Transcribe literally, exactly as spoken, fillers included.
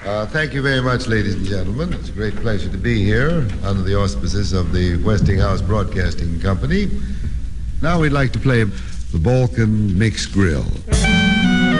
Uh, thank you very much, ladies and gentlemen. It's a great pleasure to be here under the auspices of the Westinghouse Broadcasting Company. Now we'd like to play the Balkan Mix Grill.